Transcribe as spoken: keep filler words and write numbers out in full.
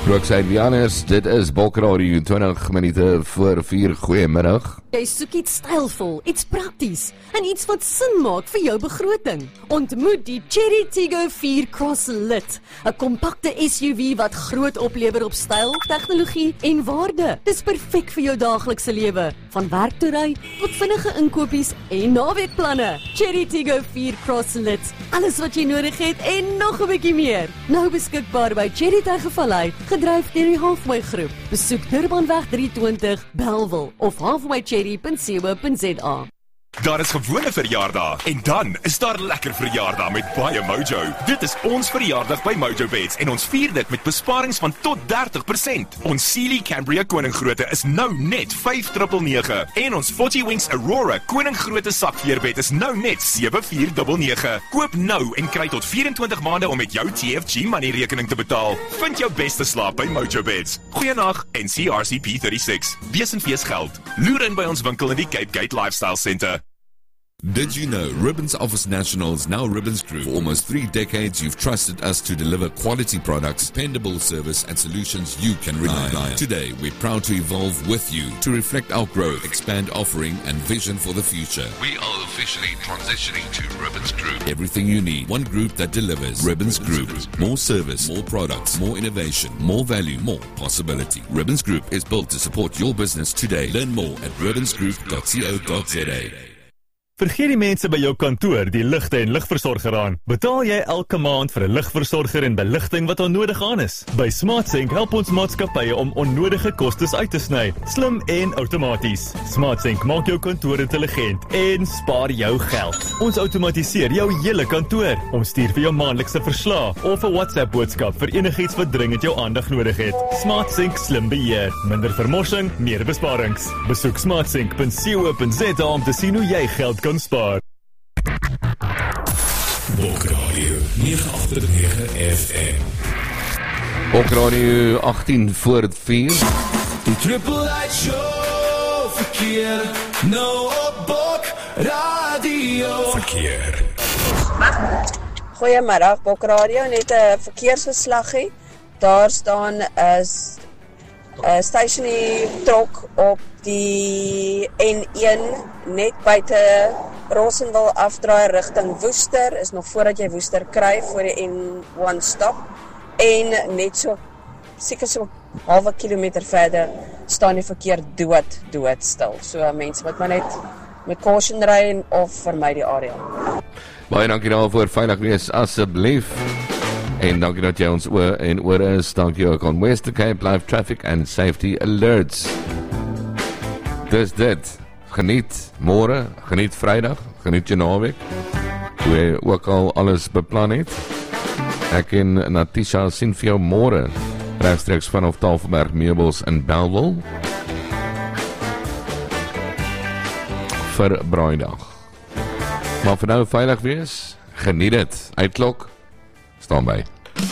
Brookside Wianers, dit is Bokradio, twintig minute voor vier, goeiemiddag. Jy soek iets stylvol, iets prakties en iets wat sin maak vir jou begroting. Ontmoet die Chery Tiggo vier Cross Lit, 'n kompakte S U V wat groot oplewer op styl, tegnologie en waarde. Dis perfek vir jou daaglikse lewe, van werk toe ry tot vinnige inkopies en naweekplanne. Chery Tiggo vier Cross Lit, alles wat jy nodig het en nog 'n bietjie meer. Nou beskikbaar by Chery Tegevallei, gedryf deur die Halfway Groep. Besoek Durbanweg drie twintig, Bellville of halfway cherry punt co punt za. Daar is gewone verjaardag en dan is daar lekker verjaardag met baie Mojo. Dit is ons verjaardag by Mojo Beds en ons vier dit met besparings van tot dertig persent. Ons Sealy Cambria koninggrootte is nou net vyf nege nege en ons forty Winks Aurora koninggrootte sakveerbed is nou net sewe vier nege nege. Koop nou en kry tot vyf-en-twintig maande om met jou T F G money rekening te betaal. Vind jou beste slaap by Mojo Beds. Goeienag en C R C P thirty-six. Wees en fees geld. Loer in by ons winkel in die Cape Gate Lifestyle Centre. Did you know Ribbons Office Nationals, now Ribbons Group? For almost three decades, you've trusted us to deliver quality products, dependable service, and solutions you can rely on. Today, we're proud to evolve with you to reflect our growth, expand offering, and vision for the future. We are officially transitioning to Ribbons Group. Everything you need, one group that delivers. Ribbons Group. More service, more products, more innovation, more value, more possibility. Ribbons Group is built to support your business today. Learn more at ribbons group dot co dot za. Vergeet die mense by jou kantoor die ligte en ligversorger aan. Betaal jy elke maand vir 'n ligversorger en beligting wat onnodig aan is? By SmartSync help ons maatskappye om onnodige kostes uit te sny, slim en outomaties. SmartSync maak jou kantoor intelligent en spaar jou geld. Ons outomatiseer jou hele kantoor. Ons stuur vir jou maandelikse verslae of 'n WhatsApp boodskap vir enigiets wat dringend jou aandag nodig het. SmartSync slim beheer, minder vermorsing, meer besparings. Besoek smartsync punt co punt za om te sien hoe jy geld kan spaar. Bokradio nege agt nege F M. Bokradio agtien voor vier. Die Triple H Show verkeer, nou op Bokradio Verkeer. Goeiemiddag, Bokradio, net 'n verkeersverslaggie. Daar staan 'n Uh, stationary trok op die N een net buite Rosenwil afdraai rigting Woester, is nog voordat jy Woester kry voor die N een stop, en net so seker so halwe kilometer verder staan die verkeer dood dood stil. So mense moet maar net met caution ry of vermy die area. Baie dankie daarvoor, veilig wees asseblief. En dankie dat jy ons oor en oor is. Dankie ook aan Western Cape Live Traffic and Safety Alerts. Dis dit. Geniet môre, geniet Vrydag, geniet jou naweek. Hoe jy ook al alles beplan het. Ek en Natisha sien vir jou môre regstreeks vanaf Tafelberg Meubels in Bellville vir Braaidag. Maar vir nou veilig wees, geniet dit. Uitklok, staan by.